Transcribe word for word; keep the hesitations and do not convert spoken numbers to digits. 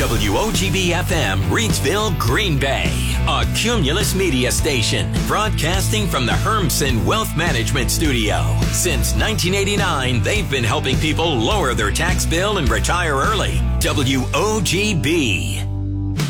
W O G B F M, Reidsville, Green Bay. A Cumulus Media station broadcasting from the Hermsen Wealth Management Studio. Since nineteen eighty-nine, they've been helping people lower their tax bill and retire early. W O G B.